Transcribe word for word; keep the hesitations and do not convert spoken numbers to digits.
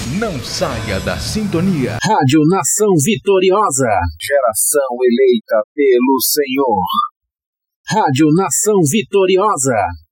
Não saia da sintonia. Rádio Nação Vitoriosa. Geração eleita pelo Senhor. Rádio Nação Vitoriosa.